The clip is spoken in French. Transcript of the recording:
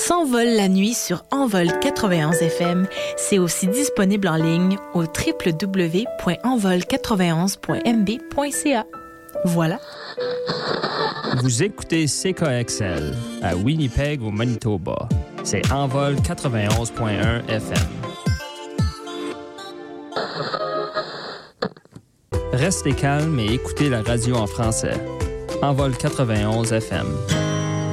S'envole la nuit sur Envol 91 FM. C'est aussi disponible en ligne au www.envol91.mb.ca. Voilà. Vous écoutez CKXL à Winnipeg au Manitoba. C'est Envol 91.1 FM. Restez calme et écoutez la radio en français. Envol 91 FM.